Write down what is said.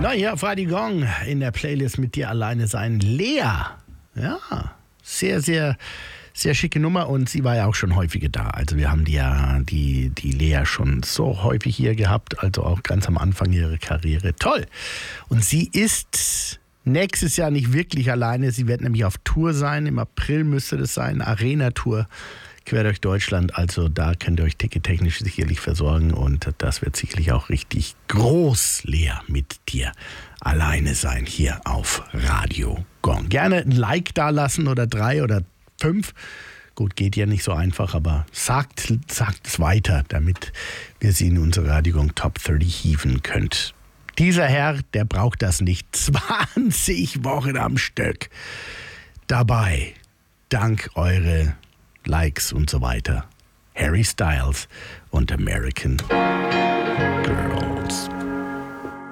Na hier, Friday Gong in der Playlist mit dir alleine sein. Lea. Ja, sehr, sehr, sehr schicke Nummer und sie war ja auch schon häufiger da. Also wir haben die Lea schon so häufig hier gehabt, also auch ganz am Anfang ihrer Karriere. Toll. Und sie ist nächstes Jahr nicht wirklich alleine. Sie wird nämlich auf Tour sein. Im April müsste das sein. Arena-Tour quer durch Deutschland. Also da könnt ihr euch tickettechnisch sicherlich versorgen. Und das wird sicherlich auch richtig groß, Lea, mit dir alleine sein hier auf Radio Gong. Gerne ein Like da lassen oder 3 oder 5. Gut, geht ja nicht so einfach, aber sagt es weiter, damit wir sie in unsere Radio Gong Top 30 hieven könnt. Dieser Herr, der braucht das nicht. 20 Wochen am Stück dabei. Dank eure Likes und so weiter. Harry Styles und American Girl.